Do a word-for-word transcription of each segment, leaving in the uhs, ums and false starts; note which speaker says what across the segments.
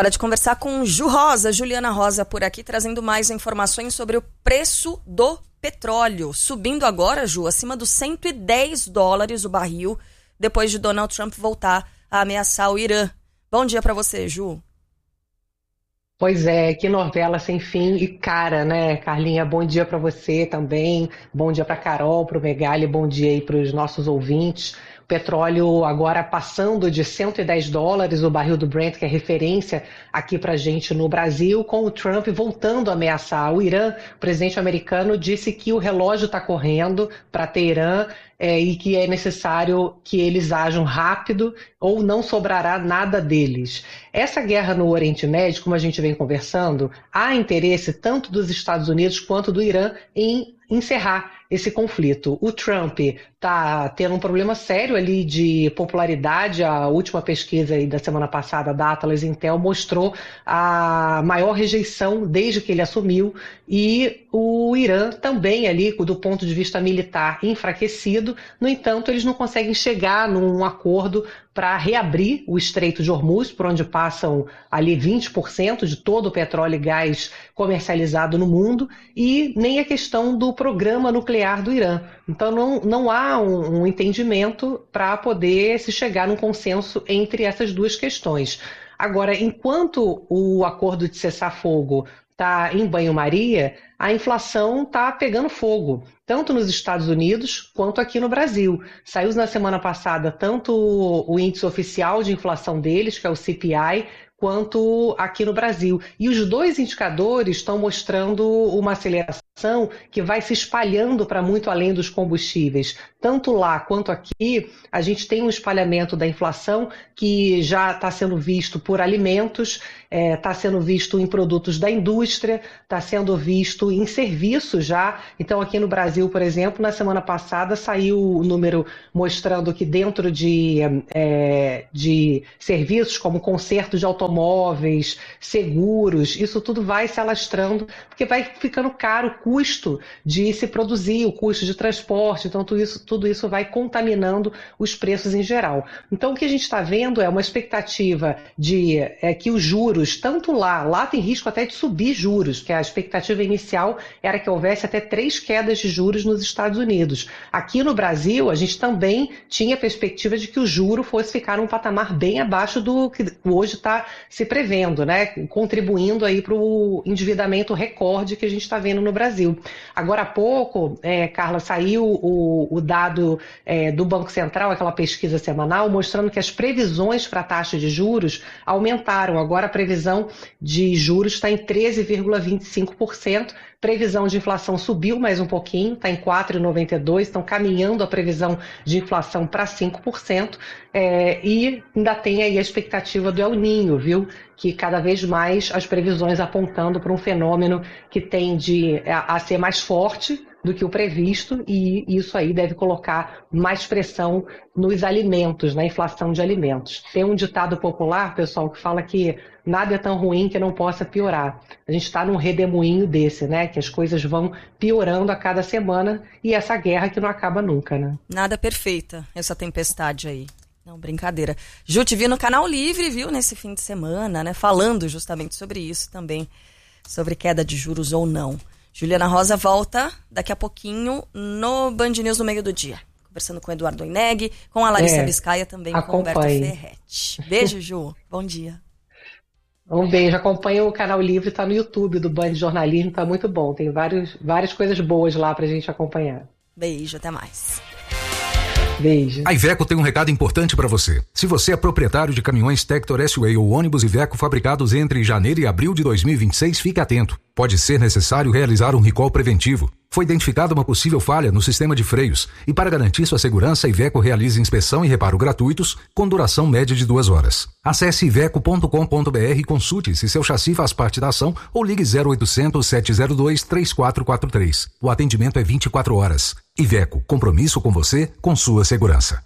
Speaker 1: Hora de conversar com Ju Rosa, Juliana Rosa por aqui, trazendo mais informações sobre o preço do petróleo. Subindo agora, Ju, acima dos cento e dez dólares o barril, depois de Donald Trump voltar a ameaçar o Irã. Bom dia para você, Ju.
Speaker 2: Pois é, que novela sem fim e cara, né, Carlinha? Bom dia para você também, bom dia para Carol, para o Megali, bom dia aí para os nossos ouvintes. O petróleo agora passando de cento e dez dólares o barril do Brent, que é referência aqui para a gente no Brasil, com o Trump voltando a ameaçar o Irã. O presidente americano disse que o relógio está correndo para Teherã é, e que é necessário que eles ajam rápido ou não sobrará nada deles. Essa guerra no Oriente Médio, como a gente vem conversando, há interesse tanto dos Estados Unidos quanto do Irã em encerrar esse conflito. O Trump está tendo um problema sério ali de popularidade. A última pesquisa aí da semana passada da Atlas Intel mostrou a maior rejeição desde que ele assumiu, e o Irã também ali, do ponto de vista militar, enfraquecido. No entanto, eles não conseguem chegar num acordo para reabrir o Estreito de Hormuz, por onde passam ali vinte por cento de todo o petróleo e gás comercializado no mundo, e nem a questão do programa nuclear do Irã. Então não, não há um, um entendimento para poder se chegar num consenso entre essas duas questões. Agora, enquanto o acordo de cessar-fogo está em banho-maria, a inflação está pegando fogo, tanto nos Estados Unidos quanto aqui no Brasil. Saiu na semana passada tanto o índice oficial de inflação deles, que é o C P I, quanto aqui no Brasil. E os dois indicadores estão mostrando uma aceleração que vai se espalhando para muito além dos combustíveis. Tanto lá quanto aqui, a gente tem um espalhamento da inflação que já está sendo visto por alimentos, está é, sendo visto em produtos da indústria, está sendo visto em serviços já. Então, aqui no Brasil, por exemplo, na semana passada saiu o número mostrando que dentro de, é, de serviços como conserto de automóveis, seguros, isso tudo vai se alastrando, porque vai ficando caro o custo de se produzir, o custo de transporte. Então, tudo isso, tudo isso vai contaminando os preços em geral. Então, o que a gente está vendo é uma expectativa de é, que os juros, tanto lá, lá tem risco até de subir juros, que a expectativa inicial era que houvesse até três quedas de juros nos Estados Unidos. Aqui no Brasil, a gente também tinha a perspectiva de que o juro fosse ficar num patamar bem abaixo do que hoje está se prevendo, né? Contribuindo aí para o endividamento recorde que a gente está vendo no Brasil. Agora há pouco, é, Carla, saiu o, o dado é, do Banco Central, aquela pesquisa semanal, mostrando que as previsões para a taxa de juros aumentaram. Agora a previsão de juros está em treze vírgula vinte e cinco por cento. Previsão de inflação subiu mais um pouquinho, está em quatro vírgula noventa e dois por cento, estão caminhando a previsão de inflação para cinco por cento, é, e ainda tem aí a expectativa do El Niño, viu? Que cada vez mais as previsões apontando para um fenômeno que tende a, a ser mais forte do que o previsto, e isso aí deve colocar mais pressão nos alimentos, na inflação de alimentos. Tem um ditado popular, pessoal, que fala que nada é tão ruim que não possa piorar. A gente está num redemoinho desse, né? Que as coisas vão piorando a cada semana, e essa guerra que não acaba nunca, né?
Speaker 1: Nada perfeita, essa tempestade aí. Não, brincadeira. Ju, te vi no Canal Livre, viu, nesse fim de semana, né? Falando justamente sobre isso também, sobre queda de juros ou não. Juliana Rosa volta daqui a pouquinho no Band News no meio do dia. Conversando com o Eduardo Oineg, com a Larissa é, Biscaia, também com o Roberto Ferretti. Beijo, Ju. Bom dia.
Speaker 2: Um beijo. Acompanha o Canal Livre, está no YouTube do Band Jornalismo, está muito bom. Tem vários, várias coisas boas lá para a gente acompanhar.
Speaker 1: Beijo, até mais.
Speaker 2: Beijo.
Speaker 3: A Iveco tem um recado importante para você. Se você é proprietário de caminhões Tector S-Way ou ônibus Iveco fabricados entre janeiro e abril de dois mil e vinte e seis, fique atento. Pode ser necessário realizar um recall preventivo. Foi identificada uma possível falha no sistema de freios e, para garantir sua segurança, a Iveco realiza inspeção e reparo gratuitos com duração média de duas horas. Acesse iveco ponto com ponto br e consulte se seu chassi faz parte da ação ou ligue zero oitocentos, sete zero dois, três quatro quatro três. O atendimento é vinte e quatro horas. Iveco, compromisso com você, com sua segurança.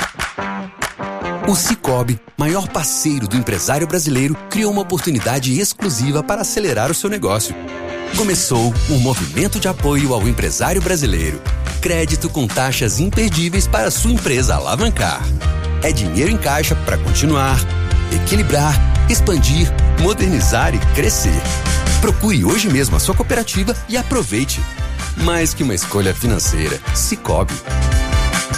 Speaker 4: O Sicoob, maior parceiro do empresário brasileiro, criou uma oportunidade exclusiva para acelerar o seu negócio. Começou um movimento de apoio ao empresário brasileiro. Crédito com taxas imperdíveis para sua empresa alavancar. É dinheiro em caixa para continuar, equilibrar expandir, modernizar e crescer. Procure hoje mesmo a sua cooperativa e aproveite. Mais que uma escolha financeira, Sicoob.